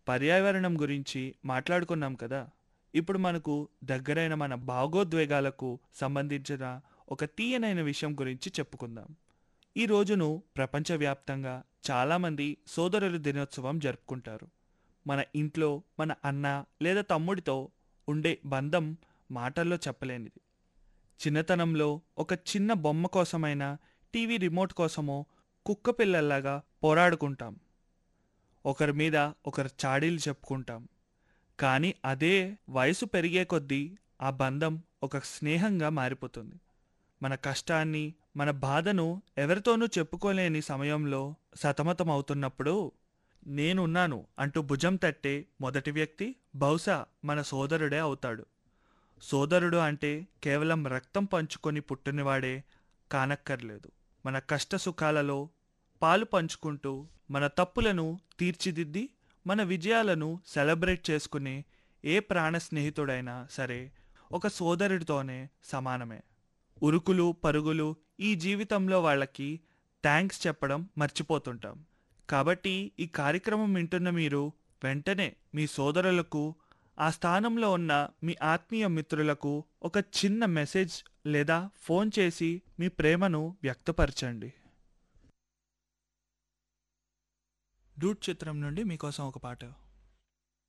పర్యావరణం గురించి మాట్లాడుకున్నాం కదా. ఇప్పుడు మనకు దగ్గరైన మన భావోద్వేగాలకు సంబంధించిన ఒక తీయనైన విషయం గురించి చెప్పుకుందాం. ఈ రోజును ప్రపంచవ్యాప్తంగా చాలామంది సోదరుల దినోత్సవం జరుపుకుంటారు. మన ఇంట్లో మన అన్న లేదా తమ్ముడితో ఉండే బంధం మాటల్లో చెప్పలేనిది. చిన్నతనంలో ఒక చిన్న బొమ్మ కోసమైనా, టీవీ రిమోట్ కోసమో కుక్క పిల్లల్లాగా పోరాడుకుంటాం. ఒకరి మీద ఒకరు చాడీలు చెప్పుకుంటాం. కానీ అదే వయసు పెరిగే కొద్దీ ఆ బంధం ఒక స్నేహంగా మారిపోతుంది. మన కష్టాన్ని, మన బాధను ఎవరితోనూ చెప్పుకోలేని సమయంలో సతమతమవుతున్నప్పుడు నేనున్నాను అంటూ భుజం తట్టే మొదటి వ్యక్తి బహుశా మన సోదరుడే అవుతాడు. సోదరుడు అంటే కేవలం రక్తం పంచుకొని పుట్టినవాడే కానక్కర్లేదు. మన కష్ట సుఖాలలో పాలు పంచుకుంటూ, మన తప్పులను తీర్చిదిద్ది, మన విజయాలను సెలబ్రేట్ చేసుకునే ఏ ప్రాణ స్నేహితుడైనా సరే ఒక సోదరుడితోనే సమానమే. ఉరుకులు పరుగులు ఈ జీవితంలో వాళ్ళకి థ్యాంక్స్ చెప్పడం మర్చిపోతుంటాం. కాబట్టి ఈ కార్యక్రమం వింటున్న మీరు వెంటనే మీ సోదరులకు, ఆ స్థానంలో ఉన్న మీ ఆత్మీయ మిత్రులకు ఒక చిన్న మెసేజ్ లేదా ఫోన్ చేసి మీ ప్రేమను వ్యక్తపరచండి. డూడ్ చిత్రం నుండి మీకోసం ఒక పాట.